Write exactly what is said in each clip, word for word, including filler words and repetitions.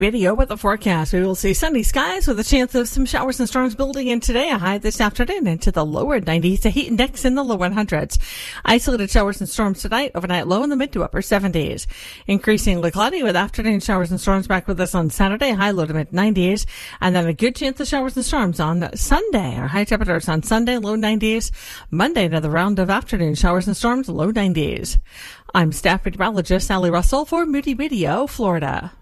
Video with the forecast. We will see sunny skies with a chance of some showers and storms building in today. A high this afternoon into the lower nineties. A heat index in the low hundreds. Isolated showers and storms tonight. Overnight low in the mid to upper seventies. Increasingly cloudy with afternoon showers and storms back with us on Saturday. High low to mid nineties. And then a good chance of showers and storms on Sunday. Our high temperatures on Sunday, low nineties. Monday, another round of afternoon showers and storms, low nineties. I'm staff meteorologist Sally Russell for Moody Radio, Florida.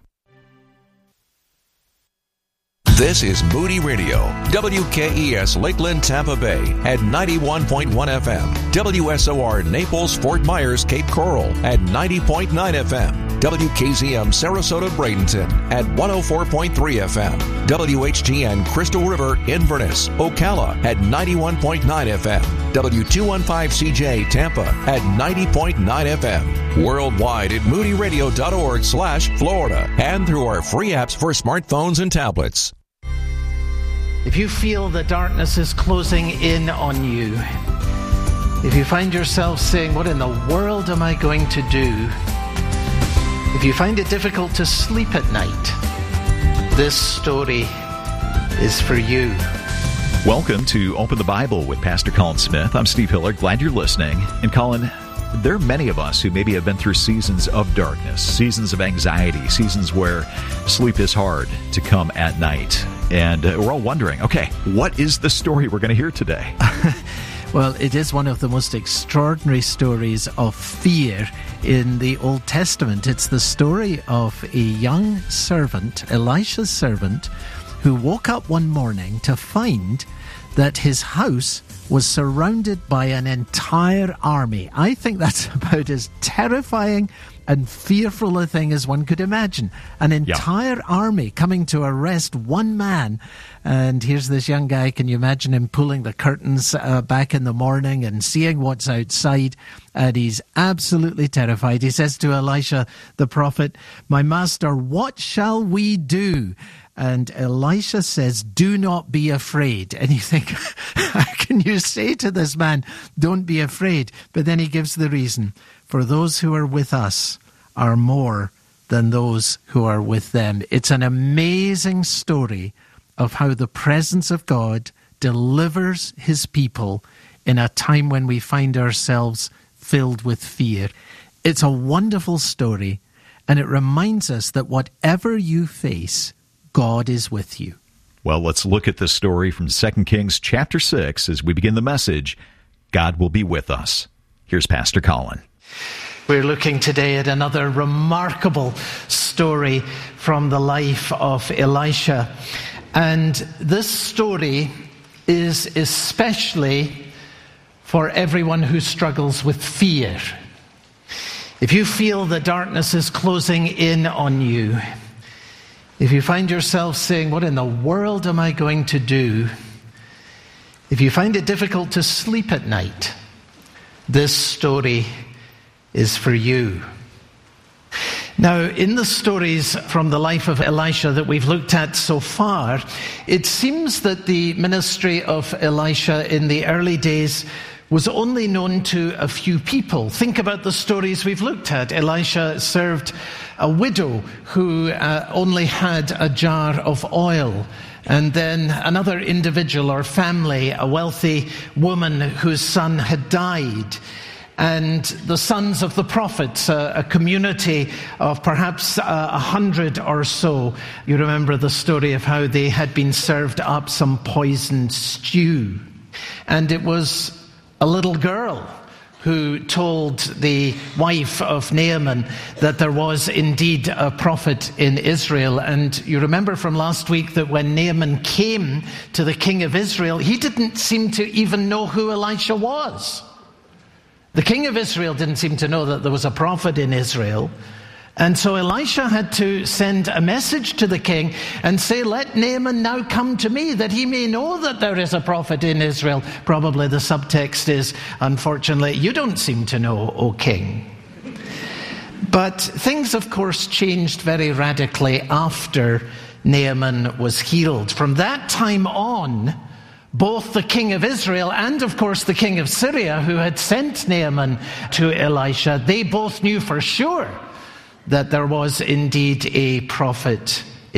This is Moody Radio, W K E S Lakeland, Tampa Bay at ninety-one point one F M, W S O R Naples, Fort Myers, Cape Coral at ninety point nine F M, W K Z M Sarasota, Bradenton at one oh four point three F M, W H G N Crystal River, Inverness, Ocala at ninety-one point nine F M, W two fifteen C J Tampa at ninety point nine F M, worldwide at moodyradio.org slash Florida and through our free apps for smartphones and tablets. If you feel the darkness is closing in on you, if you find yourself saying, what in the world am I going to do? If you find it difficult to sleep at night, this story is for you. Welcome to Open the Bible with Pastor Colin Smith. I'm Steve Hillard. Glad you're listening. And Colin, there are many of us who maybe have been through seasons of darkness, seasons of anxiety, seasons where sleep is hard to come at night. And uh, we're all wondering, okay, what is the story we're going to hear today? Well, it is one of the most extraordinary stories of fear in the Old Testament. It's the story of a young servant, Elisha's servant, who woke up one morning to find that his house was surrounded by an entire army. I think that's about as terrifying and fearful a thing as one could imagine. An entire yeah. army coming to arrest one man. And here's this young guy. Can you imagine him pulling the curtains uh, back in the morning and seeing what's outside? And he's absolutely terrified. He says to Elisha, the prophet, "My master, what shall we do?" And Elisha says, "Do not be afraid." And you think, how can you say to this man, don't be afraid? But then he gives the reason. For those who are with us are more than those who are with them. It's an amazing story of how the presence of God delivers his people in a time when we find ourselves filled with fear. It's a wonderful story, and it reminds us that whatever you face, God is with you. Well, let's look at this story from Second Kings chapter six as we begin the message, God will be with us. Here's Pastor Colin. We're looking today at another remarkable story from the life of Elisha. And this story is especially for everyone who struggles with fear. If you feel the darkness is closing in on you, if you find yourself saying, what in the world am I going to do? If you find it difficult to sleep at night, this story is for you. Now, in the stories from the life of Elisha that we've looked at so far, it seems that the ministry of Elisha in the early days was only known to a few people. Think about the stories we've looked at. Elisha served a widow who uh, only had a jar of oil. And then another individual or family, a wealthy woman whose son had died. And the sons of the prophets, uh, a community of perhaps uh, a hundred or so. You remember the story of how they had been served up some poisoned stew. And it was a little girl who told the wife of Naaman that there was indeed a prophet in Israel. And you remember from last week that when Naaman came to the king of Israel, he didn't seem to even know who Elisha was. The king of Israel didn't seem to know that there was a prophet in Israel. And so Elisha had to send a message to the king and say, let Naaman now come to me, that he may know that there is a prophet in Israel. Probably the subtext is, unfortunately, you don't seem to know, O king. But things, of course, changed very radically after Naaman was healed. From that time on, both the king of Israel and, of course, the king of Syria, who had sent Naaman to Elisha, they both knew for sure that there was indeed a prophet